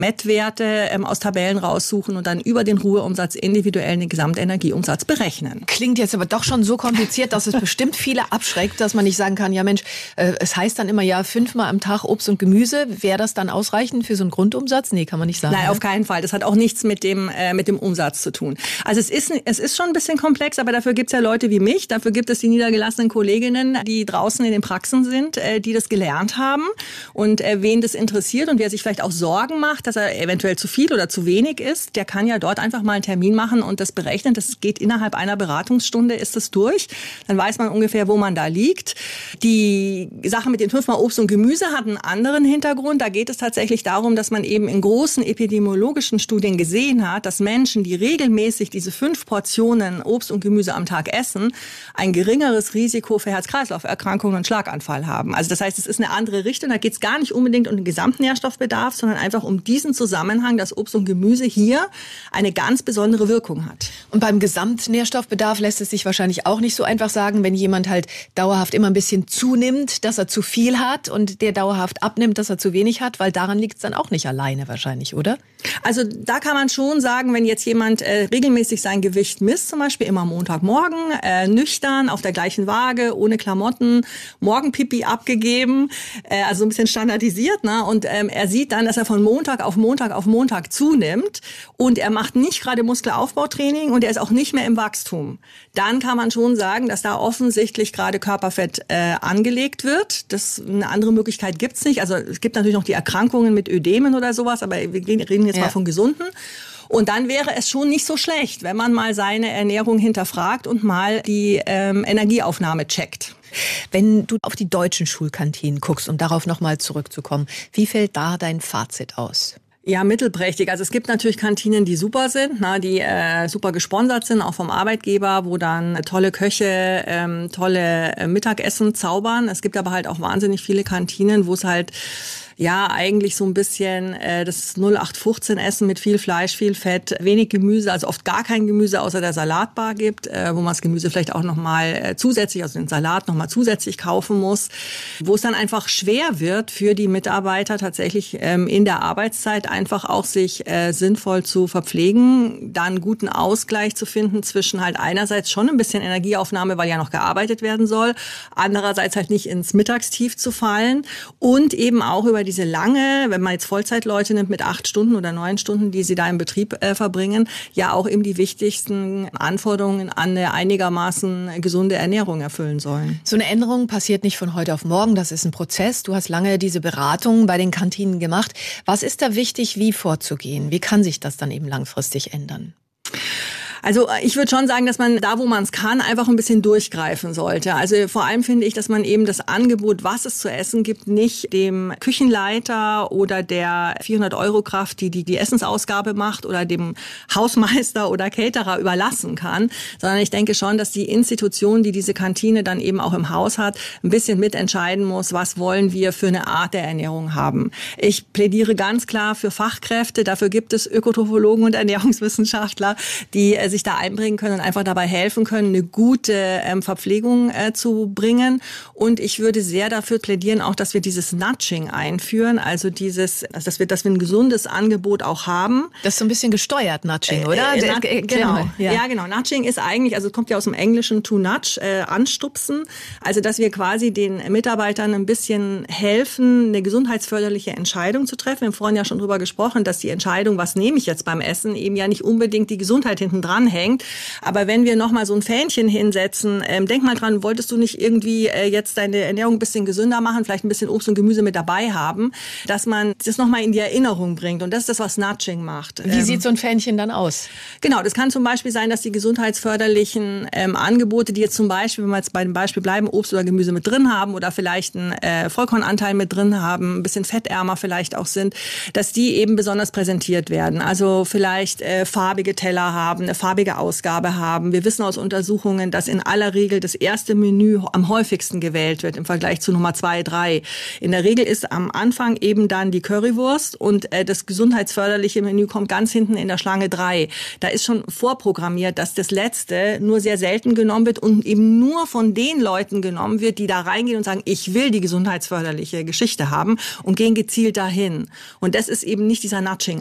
Messwerte aus Tabellen raussuchen und dann über den Ruheumsatz individuell den Gesamtenergieumsatz berechnen. Klingt jetzt aber doch schon so kompliziert, dass es bestimmt viele abschreckt, dass man nicht sagen kann, ja Mensch, es heißt dann immer, ja, 5-mal am Tag Obst und Gemüse. Wäre das dann ausreichend für so einen Grundumsatz? Nee, kann man nicht sagen. Nein, auf keinen Fall. Das hat auch nichts mit dem Umsatz zu tun. Also es ist schon ein bisschen komplex, aber dafür gibt's ja Leute wie mich, dafür gibt es die niedergelassenen Kolleginnen, die draußen in den Praxen sind, die das gelernt haben. Und wen das interessiert und wer sich vielleicht auch Sorgen macht, dass er eventuell zu viel oder zu wenig ist, der kann ja dort einfach mal einen Termin machen und das berechnen. Das geht innerhalb einer Beratungsstunde, ist das durch. Dann weiß man ungefähr, wo man da liegt. Die Sache mit den 5-mal Obst und Gemüse hat einen anderen Hintergrund. Da geht es tatsächlich darum, dass man eben in großen epidemiologischen Studien gesehen hat, dass Menschen, die regelmäßig diese 5 Portionen Obst und Gemüse am Tag essen, ein geringeres Risiko für Herz-Kreislauf-Erkrankungen und Schlaganfall haben. Also das heißt, es ist eine andere Richtung. Da geht es gar nicht unbedingt um den Gesamtnährstoffbedarf, sondern einfach um diesen Zusammenhang, dass Obst und Gemüse hier eine ganz besondere Wirkung hat. Und beim Gesamtnährstoffbedarf lässt es sich wahrscheinlich auch nicht so einfach sagen, wenn jemand halt dauerhaft immer ein bisschen zunimmt, dass er zu viel hat und der dauerhaft abnimmt, dass er zu wenig hat, weil daran liegt es dann auch nicht alleine wahrscheinlich, oder? Also da kann man schon sagen, wenn jetzt jemand regelmäßig sein Gewicht misst, zum Beispiel immer Montagmorgen, nüchtern, auf der gleichen Waage, ohne Klamotten, Morgenpipi abgegeben, also so ein bisschen standardisiert, ne? Und er sieht dann, dass er von Montag auf Montag auf Montag zunimmt und er macht nicht gerade Muskelaufbautraining und er ist auch nicht mehr im Wachstum. Dann kann man schon sagen, dass da offensichtlich gerade Körperfett angelegt wird. Eine andere Möglichkeit gibt's nicht. Also es gibt natürlich noch die Erkrankungen mit Ödemen oder sowas, aber wir reden jetzt mal von Gesunden. Und dann wäre es schon nicht so schlecht, wenn man mal seine Ernährung hinterfragt und mal die Energieaufnahme checkt. Wenn du auf die deutschen Schulkantinen guckst, um darauf nochmal zurückzukommen, wie fällt da dein Fazit aus? Ja, mittelprächtig. Also es gibt natürlich Kantinen, die super sind, die super gesponsert sind, auch vom Arbeitgeber, wo dann tolle Köche tolle Mittagessen zaubern. Es gibt aber halt auch wahnsinnig viele Kantinen, wo es halt eigentlich so ein bisschen das 0815 Essen mit viel Fleisch, viel Fett, wenig Gemüse, also oft gar kein Gemüse außer der Salatbar gibt, wo man das Gemüse vielleicht auch nochmal zusätzlich, also den Salat nochmal zusätzlich kaufen muss, wo es dann einfach schwer wird für die Mitarbeiter tatsächlich in der Arbeitszeit einfach auch sich sinnvoll zu verpflegen, dann guten Ausgleich zu finden zwischen halt einerseits schon ein bisschen Energieaufnahme, weil ja noch gearbeitet werden soll, andererseits halt nicht ins Mittagstief zu fallen und eben auch über diese lange, wenn man jetzt Vollzeitleute nimmt mit 8 Stunden oder 9 Stunden, die sie da im Betrieb verbringen, ja auch eben die wichtigsten Anforderungen an eine einigermaßen gesunde Ernährung erfüllen sollen. So eine Änderung passiert nicht von heute auf morgen, das ist ein Prozess. Du hast lange diese Beratung bei den Kantinen gemacht. Was ist da wichtig, wie vorzugehen? Wie kann sich das dann eben langfristig ändern? Also ich würde schon sagen, dass man da, wo man es kann, einfach ein bisschen durchgreifen sollte. Also vor allem finde ich, dass man eben das Angebot, was es zu essen gibt, nicht dem Küchenleiter oder der 400-Euro-Kraft, die Essensausgabe macht oder dem Hausmeister oder Caterer überlassen kann, sondern ich denke schon, dass die Institution, die diese Kantine dann eben auch im Haus hat, ein bisschen mitentscheiden muss, was wollen wir für eine Art der Ernährung haben. Ich plädiere ganz klar für Fachkräfte. Dafür gibt es Ökotrophologen und Ernährungswissenschaftler, die sich da einbringen können und einfach dabei helfen können, eine gute Verpflegung zu bringen. Und ich würde sehr dafür plädieren, auch, dass wir dieses Nudging einführen, also dass wir ein gesundes Angebot auch haben. Das ist so ein bisschen gesteuert, Nudging, oder? Genau. Ja, genau. Nudging ist eigentlich, also kommt ja aus dem Englischen to nudge, anstupsen. Also, dass wir quasi den Mitarbeitern ein bisschen helfen, eine gesundheitsförderliche Entscheidung zu treffen. Wir haben vorhin ja schon drüber gesprochen, dass die Entscheidung, was nehme ich jetzt beim Essen, eben ja nicht unbedingt die Gesundheit hinten dran hängt. Aber wenn wir noch mal so ein Fähnchen hinsetzen, denk mal dran, wolltest du nicht irgendwie jetzt deine Ernährung ein bisschen gesünder machen, vielleicht ein bisschen Obst und Gemüse mit dabei haben, dass man das noch mal in die Erinnerung bringt. Und das ist das, was Nudging macht. Wie sieht so ein Fähnchen dann aus? Genau, das kann zum Beispiel sein, dass die gesundheitsförderlichen Angebote, die jetzt zum Beispiel, wenn wir jetzt bei dem Beispiel bleiben, Obst oder Gemüse mit drin haben oder vielleicht einen Vollkornanteil mit drin haben, ein bisschen fettärmer vielleicht auch sind, dass die eben besonders präsentiert werden. Also vielleicht farbige Teller haben, eine farbige Ausgabe haben. Wir wissen aus Untersuchungen, dass in aller Regel das erste Menü am häufigsten gewählt wird im Vergleich zu Nummer 2, 3. In der Regel ist am Anfang eben dann die Currywurst und das gesundheitsförderliche Menü kommt ganz hinten in der Schlange 3. Da ist schon vorprogrammiert, dass das letzte nur sehr selten genommen wird und eben nur von den Leuten genommen wird, die da reingehen und sagen, ich will die gesundheitsförderliche Geschichte haben und gehen gezielt dahin. Und das ist eben nicht dieser Nudging